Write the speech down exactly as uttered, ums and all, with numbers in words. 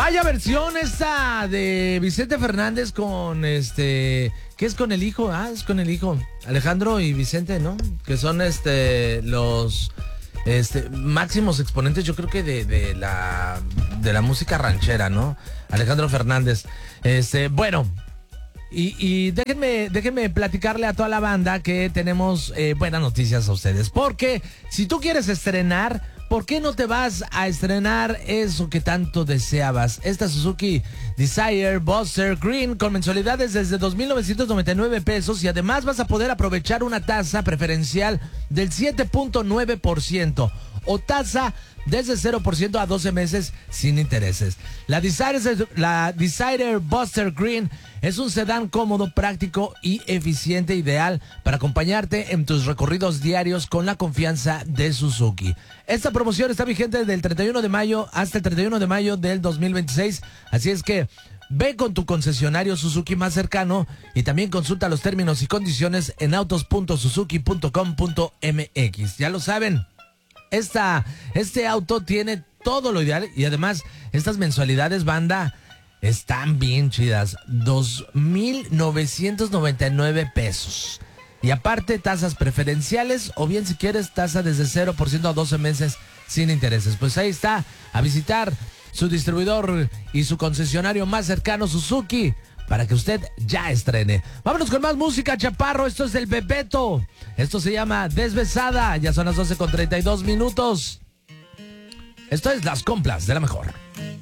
Vaya versión esta de Vicente Fernández con este... ¿Qué es con el hijo? Ah, es con el hijo. Alejandro y Vicente, ¿no? Que son este los este máximos exponentes, yo creo que de, de la de la música ranchera, ¿no? Alejandro Fernández. Este, bueno, y, y déjenme, déjenme platicarle a toda la banda que tenemos eh, buenas noticias a ustedes. Porque si tú quieres estrenar, ¿por qué no te vas a estrenar eso que tanto deseabas? Esta Suzuki Desire Buster Green con mensualidades desde dos mil novecientos noventa y nueve pesos y además vas a poder aprovechar una tasa preferencial del siete punto nueve por ciento o tasa desde cero por ciento a doce meses sin intereses. La Desire, la Desire Buster Green es un sedán cómodo, práctico y eficiente, ideal para acompañarte en tus recorridos diarios con la confianza de Suzuki. Esta promoción está vigente del treinta y uno de mayo hasta el treinta y uno de mayo del dos mil veintiséis, así es que ve con tu concesionario Suzuki más cercano y también consulta los términos y condiciones en autos punto suzuki punto com punto m x. Ya lo saben, esta, este auto tiene todo lo ideal y además estas mensualidades, banda, están bien chidas. dos mil novecientos noventa y nueve pesos. Y aparte tasas preferenciales o bien si quieres tasa desde cero por ciento a doce meses sin intereses. Pues ahí está, a visitar su distribuidor y su concesionario más cercano Suzuki para que usted ya estrene. Vámonos con más música, chaparro. Esto es del Bebeto. Esto se llama Desbesada. Ya son las doce con treinta y dos minutos. Esto es Las Complas de la Mejor.